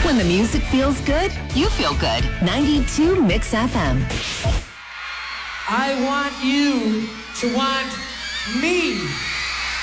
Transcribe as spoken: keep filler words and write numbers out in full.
When the music feels good, you feel good. ninety-two Mix F M. I want you to want me.